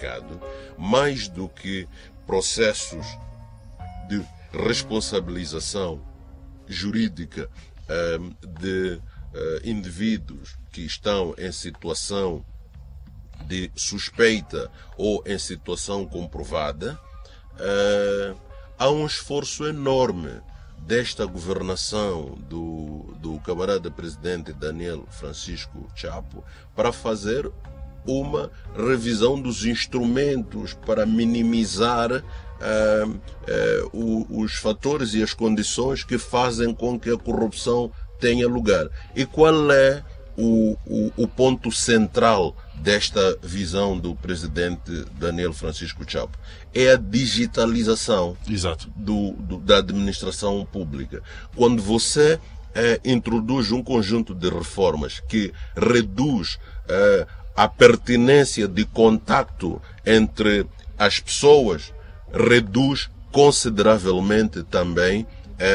mercado, mais do que processos de responsabilização jurídica de indivíduos que estão em situação de suspeita ou em situação comprovada, há um esforço enorme desta governação do camarada presidente Daniel Francisco Chapo para fazer uma revisão dos instrumentos para minimizar os fatores e as condições que fazem com que a corrupção tenha lugar. E qual é o ponto central desta visão do presidente Daniel Francisco Chapo? É a digitalização da administração pública. Quando você introduz um conjunto de reformas que reduz a pertinência de contacto entre as pessoas, reduz consideravelmente também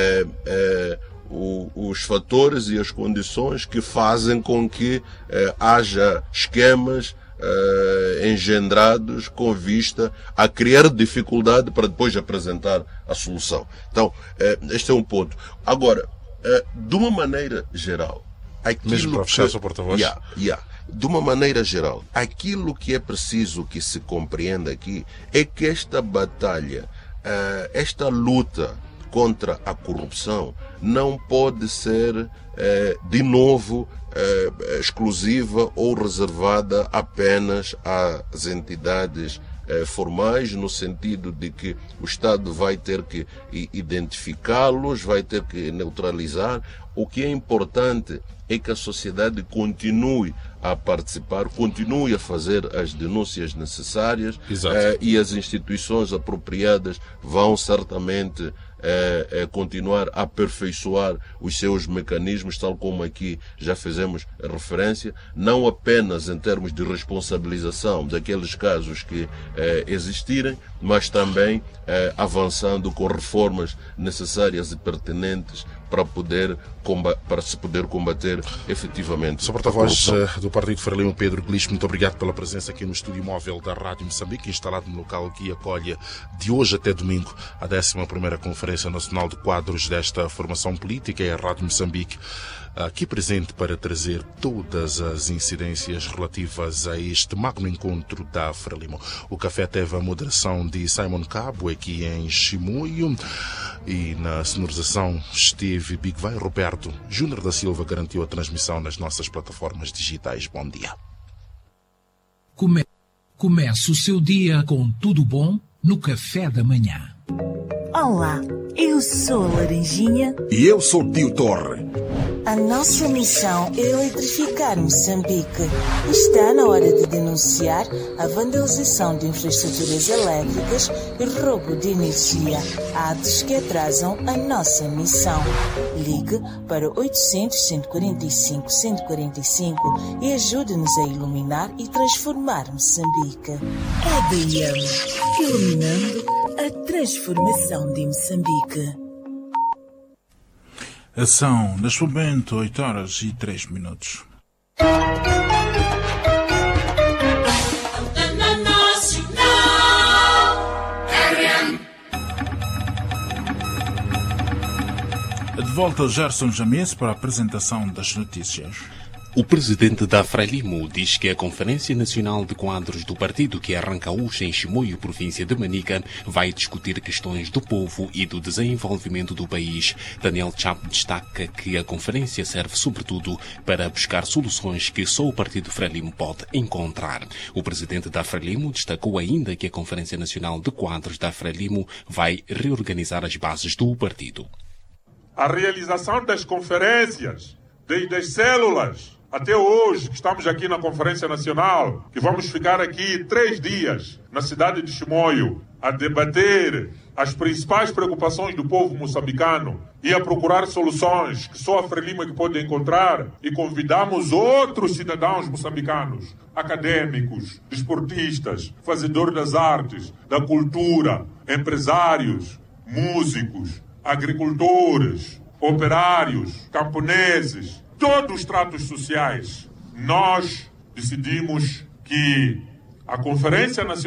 os fatores e as condições que fazem com que haja esquemas engendrados com vista a criar dificuldade para depois apresentar a solução. Então, este é um ponto. Agora, de uma maneira geral, mesmo para fechar, Sr. Porta-Voz. De uma maneira geral, aquilo que é preciso que se compreenda aqui é que esta batalha, esta luta contra a corrupção não pode ser, de novo, exclusiva ou reservada apenas às entidades formais, no sentido de que o Estado vai ter que identificá-los, vai ter que neutralizar. O que é importante é que a sociedade continue a participar, continue a fazer as denúncias necessárias, e as instituições apropriadas vão certamente continuar a aperfeiçoar os seus mecanismos, tal como aqui já fizemos referência, não apenas em termos de responsabilização daqueles casos que existirem, mas também avançando com reformas necessárias e pertinentes para se poder combater efetivamente. Sr. Porta-Voz do Partido Frelimo, Pedro Glis, muito obrigado pela presença aqui no estúdio móvel da Rádio Moçambique, instalado no local que acolhe de hoje até domingo a 11ª Conferência Nacional de Quadros desta formação política. É a Rádio Moçambique aqui presente para trazer todas as incidências relativas a este magno encontro da Frelimo. O café teve a moderação de Simon Cabo aqui em Chimoio e na sonorização esteve Big Vai Roberto. Júnior da Silva garantiu a transmissão nas nossas plataformas digitais. Bom dia. Comece o seu dia com tudo bom no café da manhã. Olá, eu sou a Laranjinha. E eu sou o Tio Torre. A nossa missão é eletrificar Moçambique. Está na hora de denunciar a vandalização de infraestruturas elétricas e roubo de energia, atos que atrasam a nossa missão. Ligue para 800-145-145 e ajude-nos a iluminar e transformar Moçambique. EDM, iluminando a transformação de Moçambique. São, neste momento, 8h03. De volta ao Gerson James para a apresentação das notícias. O presidente da Frelimo diz que a Conferência Nacional de Quadros do partido, que arranca hoje em Chimoio, província de Manica, vai discutir questões do povo e do desenvolvimento do país. Daniel Chapo destaca que a conferência serve sobretudo para buscar soluções que só o partido Frelimo pode encontrar. O presidente da Frelimo destacou ainda que a Conferência Nacional de Quadros da Frelimo vai reorganizar as bases do partido. A realização das conferências, desde as células até hoje, que estamos aqui na Conferência Nacional, que vamos ficar aqui 3 dias na cidade de Chimoio a debater as principais preocupações do povo moçambicano e a procurar soluções que só a Frelimo é que pode encontrar, e convidamos outros cidadãos moçambicanos, acadêmicos, desportistas, fazedores das artes, da cultura, empresários, músicos, agricultores, operários, camponeses, todos os tratos sociais. Nós decidimos que a Conferência Nacional